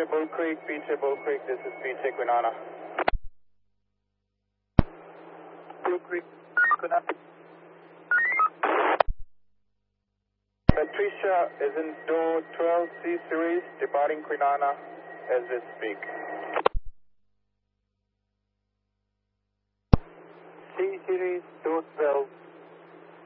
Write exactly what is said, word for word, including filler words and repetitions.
Beach, Bull Creek, Beach, Bull Creek, this is Beach, Quinana. Bull Creek, Quinana. Patricia is in door twelve C series, departing Quinana as we speak. C series, door twelve.